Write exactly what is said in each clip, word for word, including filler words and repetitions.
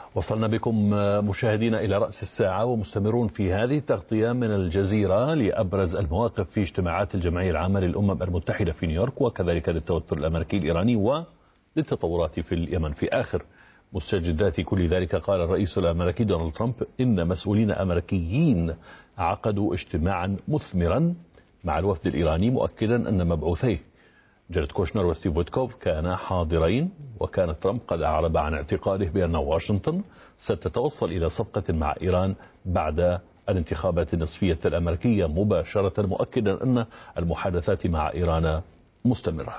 وصلنا بكم مشاهدينا إلى رأس الساعة ومستمرون في هذه التغطية من الجزيرة لأبرز المواقف في اجتماعات الجمعية العامة للأمم المتحدة في نيويورك، وكذلك للتوتر الأمريكي الإيراني وللتطورات في اليمن. في آخر مستجدات كل ذلك قال الرئيس الأمريكي دونالد ترامب إن مسؤولين أمريكيين عقدوا اجتماعا مثمرا مع الوفد الإيراني، مؤكدا أن مبعوثيه جاريد كوشنر وستيف ويتكوف كانا حاضرين. وكان ترامب قد أعرب عن اعتقاده بأن واشنطن ستتوصل إلى صفقة مع إيران بعد الانتخابات النصفية الأمريكية مباشرة، مؤكدا أن المحادثات مع إيران مستمرة.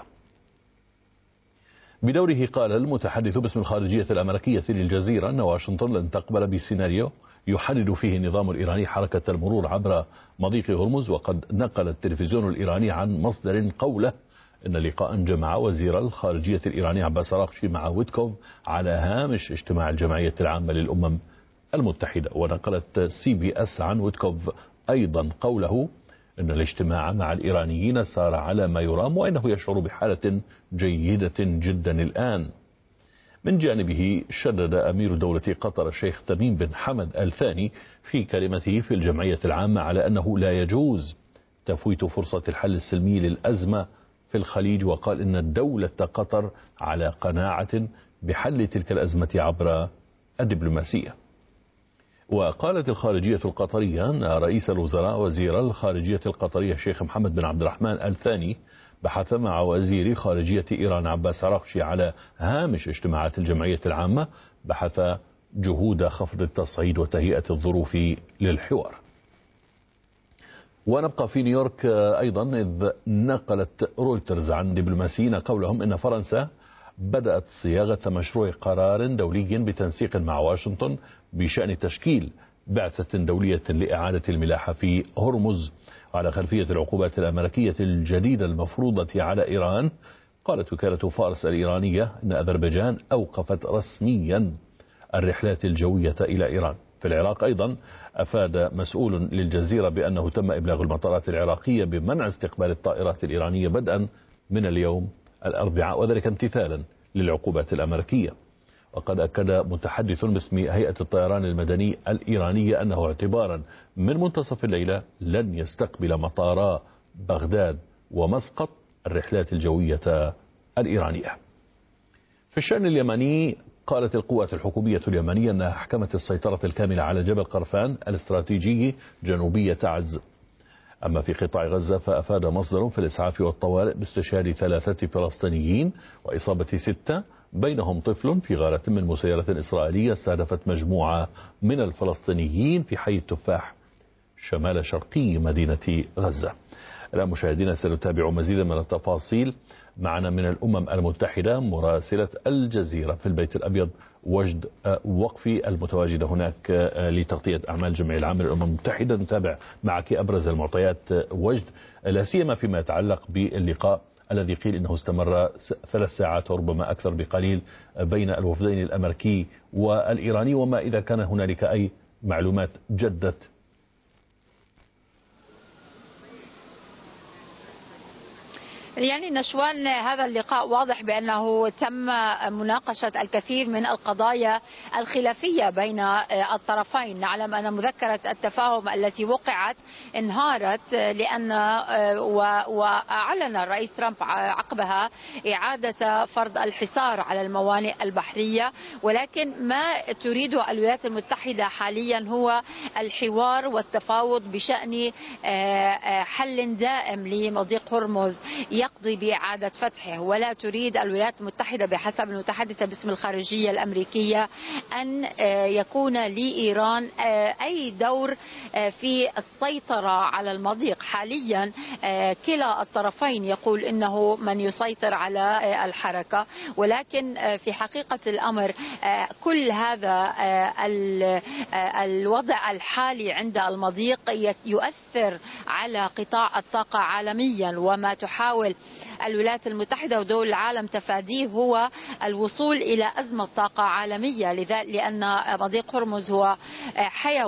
بدوره قال المتحدث باسم الخارجية الأمريكية للجزيرة أن واشنطن لن تقبل بسيناريو يحدد فيه النظام الإيراني حركة المرور عبر مضيق هرمز. وقد نقل التلفزيون الإيراني عن مصدر قوله إن لقاء جمع وزير الخارجية الإيراني عباس أراغشي مع ويتكوف على هامش اجتماع الجمعية العامة للأمم المتحدة. ونقلت سي بي اس عن ويتكوف أيضا قوله إن الاجتماع مع الإيرانيين سار على ما يرام، وإنه يشعر بحالة جيدة جدا الآن. من جانبه شدد أمير دولة قطر الشيخ تميم بن حمد آل ثاني في كلمته في الجمعية العامة على أنه لا يجوز تفويت فرصة الحل السلمي للأزمة في الخليج، وقال إن الدولة قطر على قناعة بحل تلك الأزمة عبر الدبلوماسية. وقالت الخارجية القطرية أن رئيس الوزراء وزير الخارجية القطرية الشيخ محمد بن عبد الرحمن آل ثاني بحث مع وزير خارجية إيران عباس أراغشي على هامش اجتماعات الجمعية العامة، بحث جهود خفض التصعيد وتهيئة الظروف للحوار. ونبقى في نيويورك أيضا، إذ نقلت رويترز عن دبلوماسيين قولهم إن فرنسا بدأت صياغة مشروع قرار دولي بتنسيق مع واشنطن بشأن تشكيل بعثة دولية لإعادة الملاحة في هرمز على خلفية العقوبات الأمريكية الجديدة المفروضة على إيران. قالت وكالة فارس الإيرانية أن أذربيجان أوقفت رسميا الرحلات الجوية إلى إيران. في العراق أيضا أفاد مسؤول للجزيرة بأنه تم إبلاغ المطارات العراقية بمنع استقبال الطائرات الإيرانية بدءا من اليوم الأربعاء، وذلك امتثالا للعقوبات الأمريكية. وقد أكد متحدث باسم هيئة الطيران المدني الإيرانية أنه اعتبارا من منتصف الليلة لن يستقبل مطارا بغداد ومسقط الرحلات الجوية الإيرانية. في الشأن اليمني قالت القوات الحكومية اليمنية أنها حكمت السيطرة الكاملة على جبل قرفان الاستراتيجي جنوبية تعز. أما في قطاع غزة فأفاد مصدر في الإسعاف والطوارئ باستشهاد ثلاثة فلسطينيين وإصابة ستة بينهم طفل في غارة من مسيرة إسرائيلية استهدفت مجموعة من الفلسطينيين في حي التفاح شمال شرقي مدينة غزة. الآن مشاهدينا سنتابع مزيدا من التفاصيل. معنا من الأمم المتحدة مراسلة الجزيرة في البيت الأبيض وجد وقفي المتواجدة هناك لتغطية أعمال الجمعية العامة للأمم المتحدة. نتابع معك أبرز المعطيات وجد، لا سيما فيما يتعلق باللقاء الذي قيل إنه استمر ثلاث ساعات وربما أكثر بقليل بين الوفدين الأمريكي والإيراني، وما إذا كان هنالك أي معلومات جدت. يعني نشوان، هذا اللقاء واضح بأنه تم مناقشة الكثير من القضايا الخلافية بين الطرفين. نعلم أن مذكرة التفاهم التي وقعت انهارت لأن وأعلن الرئيس ترامب عقبها إعادة فرض الحصار على الموانئ البحرية، ولكن ما تريده الولايات المتحدة حاليا هو الحوار والتفاوض بشأن حل دائم لمضيق هرمز يقضي بإعادة فتحه. ولا تريد الولايات المتحدة بحسب المتحدثة باسم الخارجية الأمريكية أن يكون لإيران أي دور في السيطرة على المضيق. حاليا كلا الطرفين يقول إنه من يسيطر على الحركة، ولكن في حقيقة الأمر كل هذا الوضع الحالي عند المضيق يؤثر على قطاع الطاقة عالميا، وما تحاول الولايات المتحدة ودول العالم تفاديه هو الوصول إلى أزمة طاقة عالمية، لأن مضيق هرمز هو حيوي.